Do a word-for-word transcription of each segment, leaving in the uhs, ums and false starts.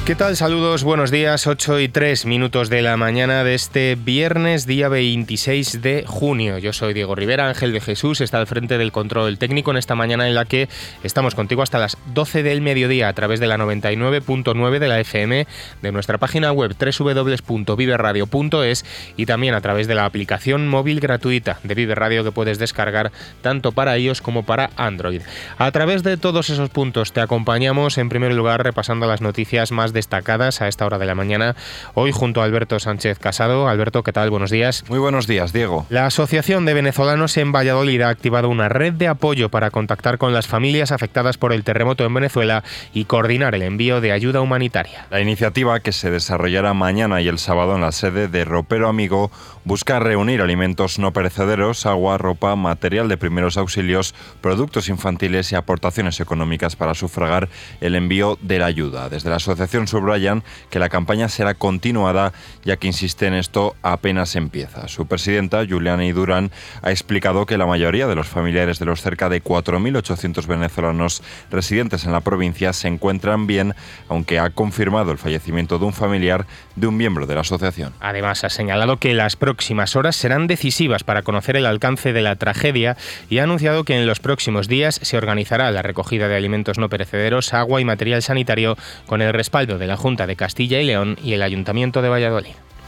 ¿Qué tal? Saludos, buenos días, ocho y tres minutos de la mañana de este viernes, día veintiséis de junio. Yo soy Diego Rivera, Ángel de Jesús está al frente del control técnico en esta mañana en la que estamos contigo hasta las doce del mediodía a través de la noventa y nueve punto nueve de la F M, de nuestra página web doble u doble u doble u punto vive radio punto es y también a través de la aplicación móvil gratuita de Vive Radio que puedes descargar tanto para iOS como para Android. A través de todos esos puntos te acompañamos en primer lugar repasando las noticias más destacadas a esta hora de la mañana, hoy junto a Alberto Sánchez Casado. Alberto, ¿qué tal? Buenos días. Muy buenos días, Diego. La Asociación de Venezolanos en Valladolid ha activado una red de apoyo para contactar con las familias afectadas por el terremoto en Venezuela y coordinar el envío de ayuda humanitaria. La iniciativa, que se desarrollará mañana y el sábado en la sede de Ropero Amigo, busca reunir alimentos no perecederos, agua, ropa, material de primeros auxilios, productos infantiles y aportaciones económicas para sufragar el envío de la ayuda. Desde la asociación subrayan que la campaña será continuada, ya que insiste en esto apenas empieza. Su presidenta, Juliana Durán, ha explicado que la mayoría de los familiares de los cerca de cuatro mil ochocientos venezolanos residentes en la provincia se encuentran bien, aunque ha confirmado el fallecimiento de un familiar de un miembro de la asociación. Además, ha señalado que las próximas horas serán decisivas para conocer el alcance de la tragedia y ha anunciado que en los próximos días se organizará la recogida de alimentos no perecederos, agua y material sanitario con el respaldo de la Junta de Castilla y León y el Ayuntamiento de Valladolid.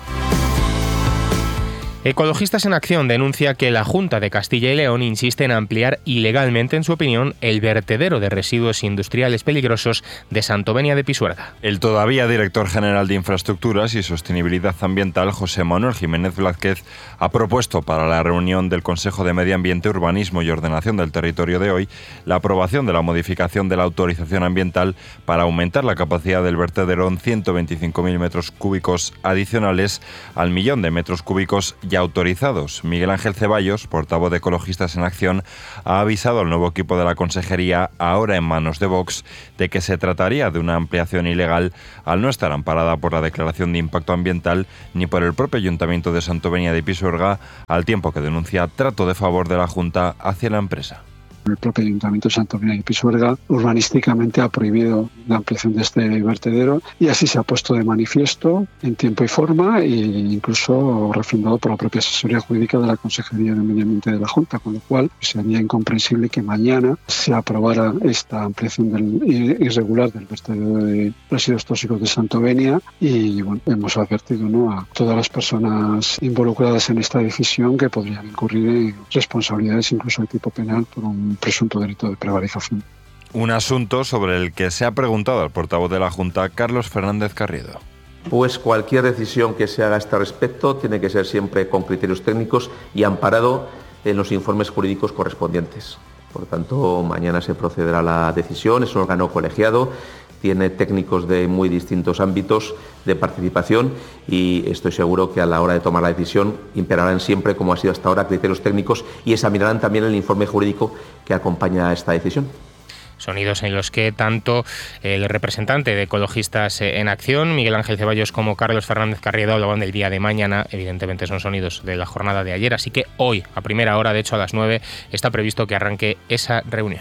Ecologistas en Acción denuncia que la Junta de Castilla y León insiste en ampliar ilegalmente, en su opinión, el vertedero de residuos industriales peligrosos de Santovenia de Pisuerga. El todavía director general de Infraestructuras y Sostenibilidad Ambiental, José Manuel Jiménez Blázquez, ha propuesto para la reunión del Consejo de Medio Ambiente, Urbanismo y Ordenación del Territorio de hoy la aprobación de la modificación de la autorización ambiental para aumentar la capacidad del vertedero en ciento veinticinco mil metros cúbicos adicionales al millón de metros cúbicos ya autorizados. Miguel Ángel Ceballos, portavoz de Ecologistas en Acción, ha avisado al nuevo equipo de la Consejería, ahora en manos de Vox, de que se trataría de una ampliación ilegal al no estar amparada por la Declaración de Impacto Ambiental ni por el propio Ayuntamiento de Santovenia de Pisuerga, al tiempo que denuncia trato de favor de la Junta hacia la empresa. El propio Ayuntamiento de Santovenia y Pisuerga urbanísticamente ha prohibido la ampliación de este vertedero y así se ha puesto de manifiesto en tiempo y forma e incluso refrendado por la propia asesoría jurídica de la Consejería de Medio Ambiente de la Junta, con lo cual sería incomprensible que mañana se aprobara esta ampliación del, irregular del vertedero de residuos tóxicos de Santovenia y bueno, hemos advertido, ¿no?, a todas las personas involucradas en esta decisión que podrían incurrir en responsabilidades incluso de tipo penal por un presunto delito de prevaricación. Un asunto sobre el que se ha preguntado al portavoz de la Junta, Carlos Fernández Carriedo. Pues cualquier decisión que se haga a este respecto tiene que ser siempre con criterios técnicos y amparado en los informes jurídicos correspondientes. Por lo tanto, mañana se procederá a la decisión, es un órgano colegiado, tiene técnicos de muy distintos ámbitos de participación y estoy seguro que a la hora de tomar la decisión imperarán siempre, como ha sido hasta ahora, criterios técnicos y examinarán también el informe jurídico que acompaña a esta decisión. Sonidos en los que tanto el representante de Ecologistas en Acción, Miguel Ángel Ceballos, como Carlos Fernández Carriedo hablaban del día de mañana. Evidentemente son sonidos de la jornada de ayer, así que hoy, a primera hora, de hecho a las nueve, está previsto que arranque esa reunión.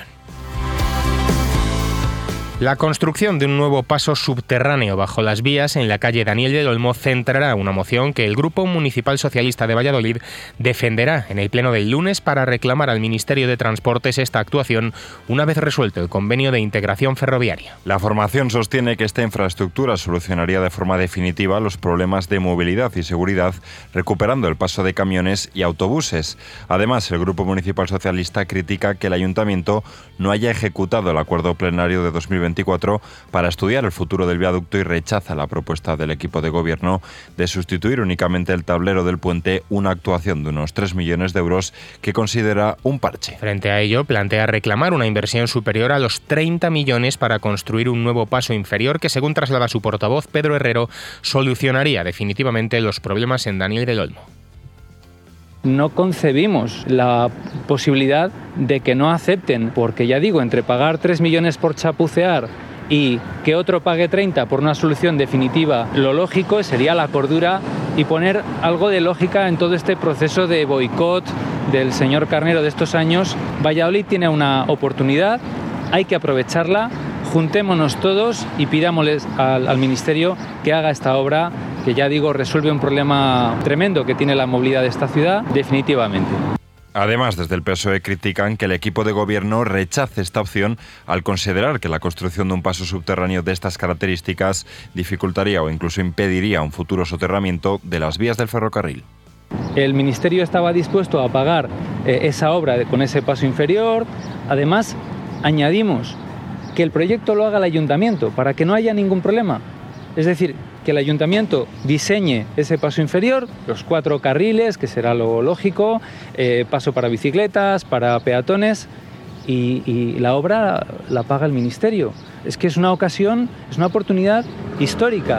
La construcción de un nuevo paso subterráneo bajo las vías en la calle Daniel del Olmo centrará una moción que el Grupo Municipal Socialista de Valladolid defenderá en el pleno del lunes para reclamar al Ministerio de Transportes esta actuación una vez resuelto el convenio de integración ferroviaria. La formación sostiene que esta infraestructura solucionaría de forma definitiva los problemas de movilidad y seguridad, recuperando el paso de camiones y autobuses. Además, el Grupo Municipal Socialista critica que el Ayuntamiento no haya ejecutado el acuerdo plenario de dos mil veinticuatro para estudiar el futuro del viaducto y rechaza la propuesta del equipo de gobierno de sustituir únicamente el tablero del puente, una actuación de unos tres millones de euros que considera un parche. Frente a ello, plantea reclamar una inversión superior a los treinta millones para construir un nuevo paso inferior que, según traslada su portavoz Pedro Herrero, solucionaría definitivamente los problemas en Daniel del Olmo. No concebimos la posibilidad de que no acepten, porque ya digo, entre pagar tres millones por chapucear y que otro pague treinta por una solución definitiva, lo lógico sería la cordura y poner algo de lógica en todo este proceso de boicot del señor Carnero de estos años. Valladolid tiene una oportunidad, hay que aprovecharla. juntémonos todos y pidámosles al, al Ministerio que haga esta obra, que ya digo, resuelve un problema tremendo que tiene la movilidad de esta ciudad definitivamente. Además, desde el P S O E critican que el equipo de gobierno rechace esta opción al considerar que la construcción de un paso subterráneo de estas características dificultaría o incluso impediría un futuro soterramiento de las vías del ferrocarril. El Ministerio estaba dispuesto a pagar eh, esa obra con ese paso inferior. Además, añadimos que el proyecto lo haga el Ayuntamiento para que no haya ningún problema. Es decir, que el Ayuntamiento diseñe ese paso inferior, los cuatro carriles, que será lo lógico, eh, paso para bicicletas, para peatones, y, y la obra la paga el Ministerio. Es que es una ocasión, es una oportunidad histórica.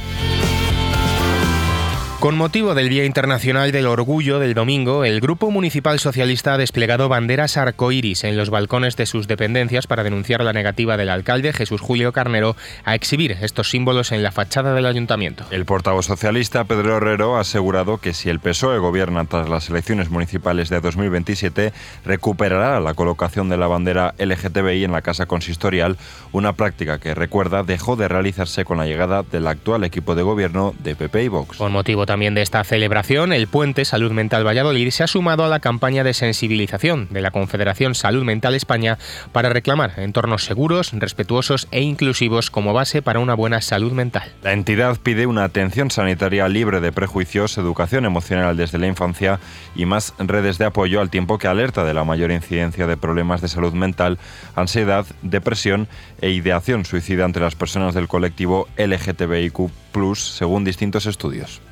Con motivo del Día Internacional del Orgullo del domingo, el Grupo Municipal Socialista ha desplegado banderas arcoíris en los balcones de sus dependencias para denunciar la negativa del alcalde Jesús Julio Carnero a exhibir estos símbolos en la fachada del ayuntamiento. El portavoz socialista Pedro Herrero ha asegurado que si el P S O E gobierna tras las elecciones municipales de dos mil veintisiete, recuperará la colocación de la bandera L G T B I en la casa consistorial, una práctica que, recuerda, dejó de realizarse con la llegada del actual equipo de gobierno de P P y Vox. Con motivo también de esta celebración, el Puente Salud Mental Valladolid se ha sumado a la campaña de sensibilización de la Confederación Salud Mental España para reclamar entornos seguros, respetuosos e inclusivos como base para una buena salud mental. La entidad pide una atención sanitaria libre de prejuicios, educación emocional desde la infancia y más redes de apoyo, al tiempo que alerta de la mayor incidencia de problemas de salud mental, ansiedad, depresión e ideación suicida entre las personas del colectivo L G T B I Q plus, según distintos estudios.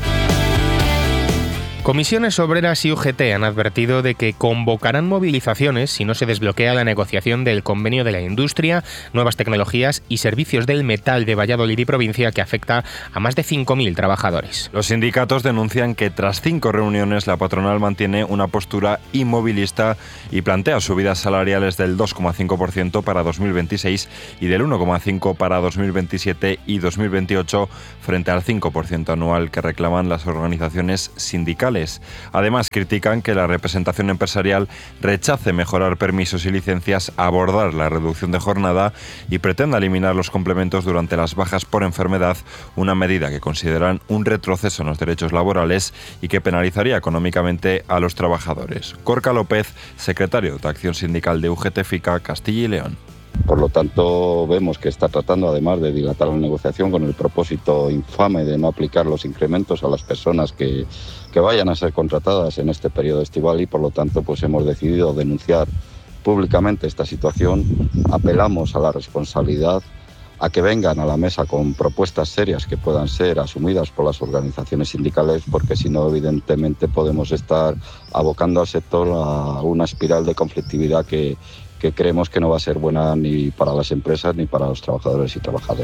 Comisiones Obreras y U G T han advertido de que convocarán movilizaciones si no se desbloquea la negociación del convenio de la industria, nuevas tecnologías y servicios del metal de Valladolid y provincia, que afecta a más de cinco mil trabajadores. Los sindicatos denuncian que tras cinco reuniones la patronal mantiene una postura inmovilista y plantea subidas salariales del dos coma cinco por ciento para dos mil veintiséis y del uno coma cinco por ciento para dos mil veintisiete y dos mil veintiocho frente al cinco por ciento anual que reclaman las organizaciones sindicales. Además, critican que la representación empresarial rechace mejorar permisos y licencias, abordar la reducción de jornada y pretenda eliminar los complementos durante las bajas por enfermedad, una medida que consideran un retroceso en los derechos laborales y que penalizaría económicamente a los trabajadores. Gorka López, secretario de Acción Sindical de U G T FICA Castilla y León. Por lo tanto, vemos que está tratando, además de dilatar la negociación, con el propósito infame de no aplicar los incrementos a las personas que, que vayan a ser contratadas en este periodo estival, y por lo tanto pues hemos decidido denunciar públicamente esta situación. Apelamos a la responsabilidad, a que vengan a la mesa con propuestas serias que puedan ser asumidas por las organizaciones sindicales, porque si no, evidentemente podemos estar abocando al sector a una espiral de conflictividad que que creemos que no va a ser buena ni para las empresas ni para los trabajadores y trabajadoras.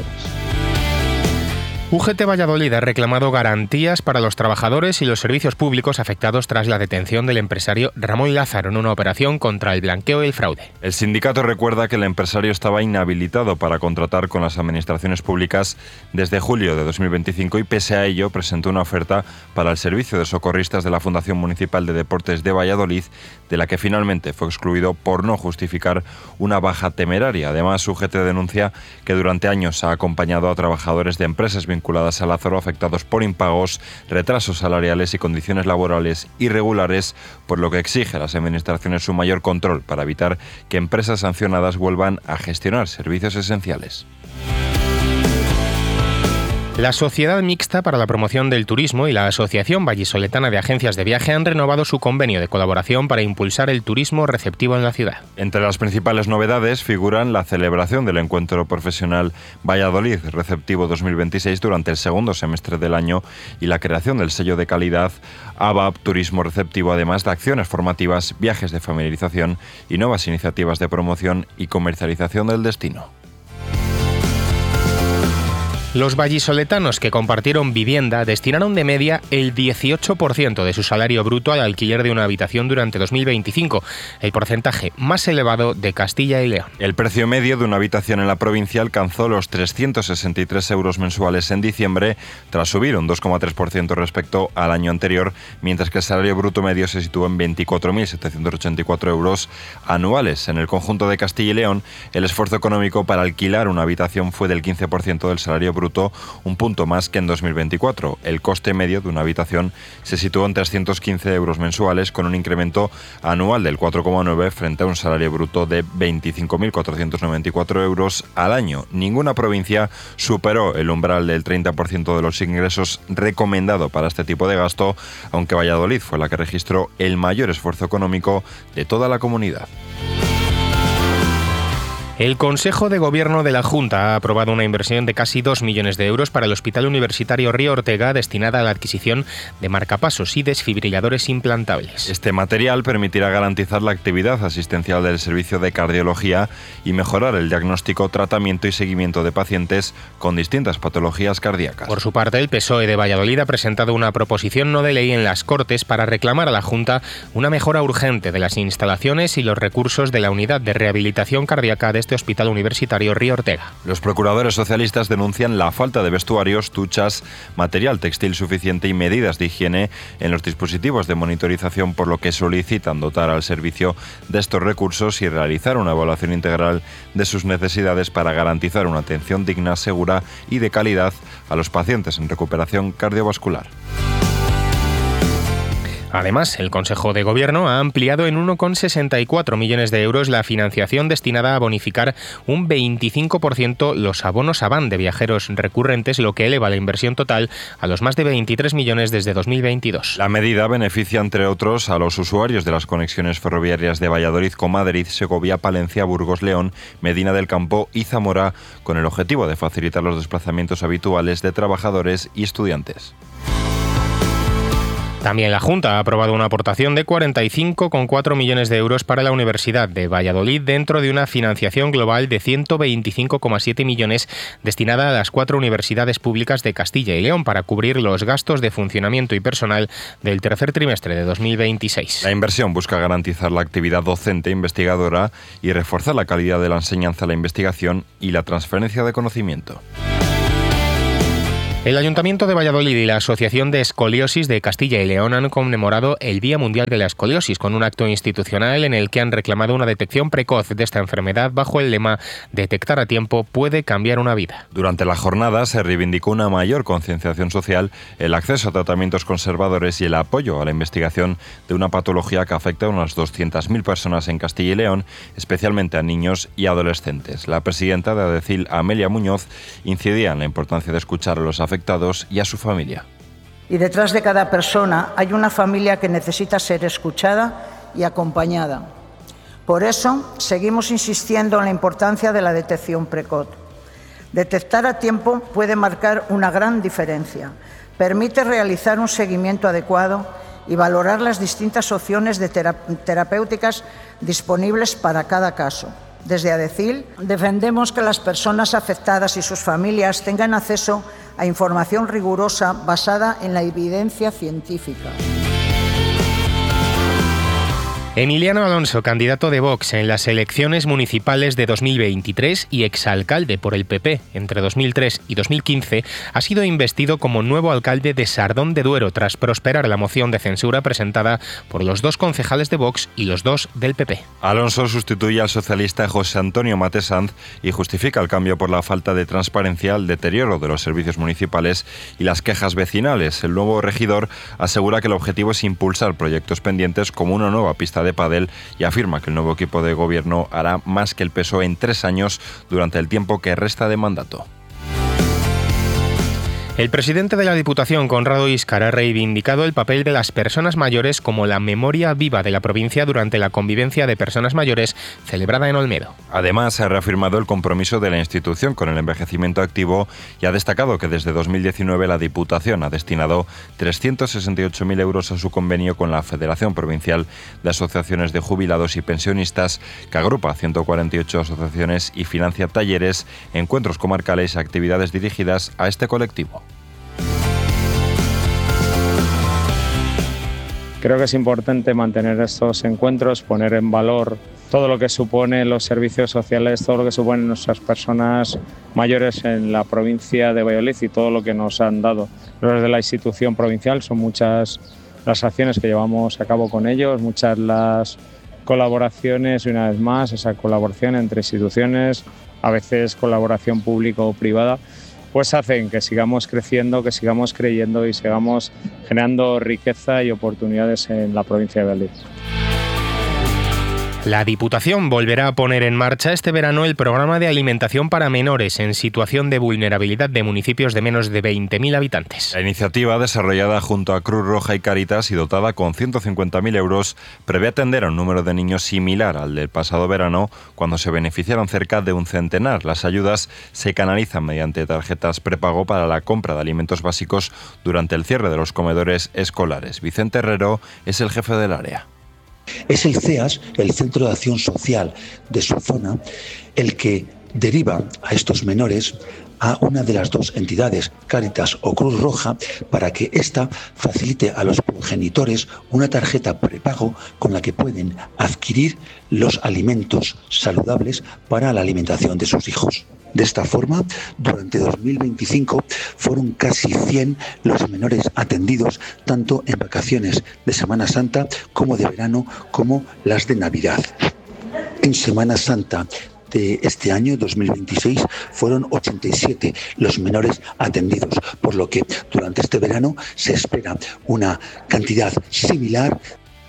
U G T Valladolid ha reclamado garantías para los trabajadores y los servicios públicos afectados tras la detención del empresario Ramón Lázaro en una operación contra el blanqueo y el fraude. El sindicato recuerda que el empresario estaba inhabilitado para contratar con las administraciones públicas desde julio de dos mil veinticinco y, pese a ello, presentó una oferta para el servicio de socorristas de la Fundación Municipal de Deportes de Valladolid, de la que finalmente fue excluido por no justificar una baja temeraria. Además, U G T denuncia que durante años ha acompañado a trabajadores de empresas vinculadas vinculadas a Lázaro afectados por impagos, retrasos salariales y condiciones laborales irregulares, por lo que exige a las administraciones un mayor control para evitar que empresas sancionadas vuelvan a gestionar servicios esenciales. La Sociedad Mixta para la Promoción del Turismo y la Asociación Vallisoletana de Agencias de Viaje han renovado su convenio de colaboración para impulsar el turismo receptivo en la ciudad. Entre las principales novedades figuran la celebración del Encuentro Profesional Valladolid Receptivo dos mil veintiséis durante el segundo semestre del año y la creación del sello de calidad A B A P Turismo Receptivo, además de acciones formativas, viajes de familiarización y nuevas iniciativas de promoción y comercialización del destino. Los vallisoletanos que compartieron vivienda destinaron de media el dieciocho por ciento de su salario bruto al alquiler de una habitación durante dos mil veinticinco, el porcentaje más elevado de Castilla y León. El precio medio de una habitación en la provincia alcanzó los trescientos sesenta y tres euros mensuales en diciembre, tras subir un dos coma tres por ciento respecto al año anterior, mientras que el salario bruto medio se situó en veinticuatro mil setecientos ochenta y cuatro euros anuales. En el conjunto de Castilla y León, el esfuerzo económico para alquilar una habitación fue del quince por ciento del salario bruto, un punto más que en dos mil veinticuatro. El coste medio de una habitación se situó en trescientos quince euros mensuales, con un incremento anual del cuatro coma nueve frente a un salario bruto de veinticinco mil cuatrocientos noventa y cuatro euros al año. Ninguna provincia superó el umbral del treinta por ciento de los ingresos recomendado para este tipo de gasto, aunque Valladolid fue la que registró el mayor esfuerzo económico de toda la comunidad. El Consejo de Gobierno de la Junta ha aprobado una inversión de casi dos millones de euros para el Hospital Universitario Río Ortega, destinada a la adquisición de marcapasos y desfibriladores implantables. Este material permitirá garantizar la actividad asistencial del servicio de cardiología y mejorar el diagnóstico, tratamiento y seguimiento de pacientes con distintas patologías cardíacas. Por su parte, el P S O E de Valladolid ha presentado una proposición no de ley en las Cortes para reclamar a la Junta una mejora urgente de las instalaciones y los recursos de la unidad de rehabilitación cardíaca de este Hospital Universitario Río Ortega. Los procuradores socialistas denuncian la falta de vestuarios, duchas, material textil suficiente y medidas de higiene en los dispositivos de monitorización, por lo que solicitan dotar al servicio de estos recursos y realizar una evaluación integral de sus necesidades para garantizar una atención digna, segura y de calidad a los pacientes en recuperación cardiovascular. Además, el Consejo de Gobierno ha ampliado en uno coma sesenta y cuatro millones de euros la financiación destinada a bonificar un veinticinco por ciento los abonos a van de viajeros recurrentes, lo que eleva la inversión total a los más de veintitrés millones desde dos mil veintidós. La medida beneficia, entre otros, a los usuarios de las conexiones ferroviarias de Valladolid con Madrid, Segovia, Palencia, Burgos, León, Medina del Campo y Zamora, con el objetivo de facilitar los desplazamientos habituales de trabajadores y estudiantes. También la Junta ha aprobado una aportación de cuarenta y cinco coma cuatro millones de euros para la Universidad de Valladolid, dentro de una financiación global de ciento veinticinco coma siete millones destinada a las cuatro universidades públicas de Castilla y León para cubrir los gastos de funcionamiento y personal del tercer trimestre de dos mil veintiséis. La inversión busca garantizar la actividad docente e investigadora y reforzar la calidad de la enseñanza, la investigación y la transferencia de conocimiento. El Ayuntamiento de Valladolid y la Asociación de Escoliosis de Castilla y León han conmemorado el Día Mundial de la Escoliosis con un acto institucional en el que han reclamado una detección precoz de esta enfermedad bajo el lema «Detectar a tiempo puede cambiar una vida». Durante la jornada se reivindicó una mayor concienciación social, el acceso a tratamientos conservadores y el apoyo a la investigación de una patología que afecta a unas doscientas mil personas en Castilla y León, especialmente a niños y adolescentes. La presidenta de ADECIL, Amelia Muñoz, incidía en la importancia de escuchar a los afectados y a su familia. Y detrás de cada persona hay una familia que necesita ser escuchada y acompañada. Por eso seguimos insistiendo en la importancia de la detección precoz. Detectar a tiempo puede marcar una gran diferencia. Permite realizar un seguimiento adecuado y valorar las distintas opciones de terap- terapéuticas disponibles para cada caso. Desde ADECIL defendemos que las personas afectadas y sus familias tengan acceso a información rigurosa basada en la evidencia científica. Emiliano Alonso, candidato de Vox en las elecciones municipales de dos mil veintitrés y exalcalde por el P P entre dos mil tres y dos mil quince, ha sido investido como nuevo alcalde de Sardón de Duero tras prosperar la moción de censura presentada por los dos concejales de Vox y los dos del P P. Alonso sustituye al socialista José Antonio Mate Sanz y justifica el cambio por la falta de transparencia, el deterioro de los servicios municipales y las quejas vecinales. El nuevo regidor asegura que el objetivo es impulsar proyectos pendientes como una nueva pista de de pádel y afirma que el nuevo equipo de gobierno hará más que el P S O E en tres años durante el tiempo que resta de mandato. El presidente de la Diputación, Conrado Íscar, ha reivindicado el papel de las personas mayores como la memoria viva de la provincia durante la convivencia de personas mayores celebrada en Olmedo. Además, ha reafirmado el compromiso de la institución con el envejecimiento activo y ha destacado que desde dos mil diecinueve la Diputación ha destinado trescientos sesenta y ocho mil euros a su convenio con la Federación Provincial de Asociaciones de Jubilados y Pensionistas, que agrupa ciento cuarenta y ocho asociaciones y financia talleres, encuentros comarcales y actividades dirigidas a este colectivo. Creo que es importante mantener estos encuentros, poner en valor todo lo que supone los servicios sociales, todo lo que suponen nuestras personas mayores en la provincia de Valladolid y todo lo que nos han dado. Desde la institución provincial son muchas las acciones que llevamos a cabo con ellos, muchas las colaboraciones y una vez más esa colaboración entre instituciones, a veces colaboración público o privada, pues hacen que sigamos creciendo, que sigamos creyendo y sigamos generando riqueza y oportunidades en la provincia de Valladolid. La Diputación volverá a poner en marcha este verano el programa de alimentación para menores en situación de vulnerabilidad de municipios de menos de veinte mil habitantes. La iniciativa, desarrollada junto a Cruz Roja y Cáritas y dotada con ciento cincuenta mil euros, prevé atender a un número de niños similar al del pasado verano, cuando se beneficiaron cerca de un centenar. Las ayudas se canalizan mediante tarjetas prepago para la compra de alimentos básicos durante el cierre de los comedores escolares. Vicente Herrero es el jefe del área. Es el C E A S, el Centro de Acción Social de su zona, el que deriva a estos menores a una de las dos entidades, Cáritas o Cruz Roja, para que ésta facilite a los progenitores una tarjeta prepago con la que pueden adquirir los alimentos saludables para la alimentación de sus hijos. De esta forma, durante dos mil veinticinco fueron casi cien los menores atendidos, tanto en vacaciones de Semana Santa como de verano, como las de Navidad. En Semana Santa de este año, dos mil veintiséis, fueron ochenta y siete los menores atendidos, por lo que durante este verano se espera una cantidad similar.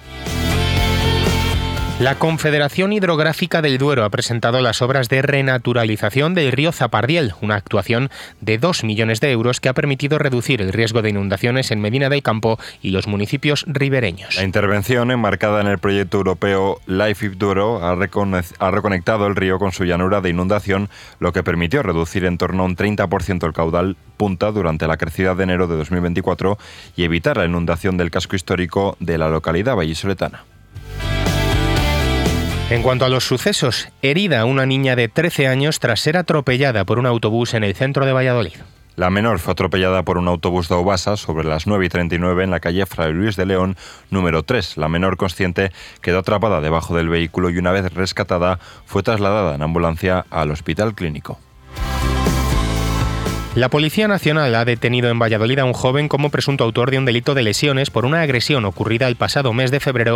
La Confederación Hidrográfica del Duero ha presentado las obras de renaturalización del río Zapardiel, una actuación de dos millones de euros que ha permitido reducir el riesgo de inundaciones en Medina del Campo y los municipios ribereños. La intervención, enmarcada en el proyecto europeo Life in Duero, ha, recone- ha reconectado el río con su llanura de inundación, lo que permitió reducir en torno a un treinta por ciento el caudal punta durante la crecida de enero de dos mil veinticuatro y evitar la inundación del casco histórico de la localidad vallisoletana. En cuanto a los sucesos, herida una niña de trece años tras ser atropellada por un autobús en el centro de Valladolid. La menor fue atropellada por un autobús de Aubasa sobre las nueve y treinta y nueve en la calle Fray Luis de León, número tres. La menor, consciente, quedó atrapada debajo del vehículo y una vez rescatada fue trasladada en ambulancia al Hospital Clínico. La Policía Nacional ha detenido en Valladolid a un joven como presunto autor de un delito de lesiones por una agresión ocurrida el pasado mes de febrero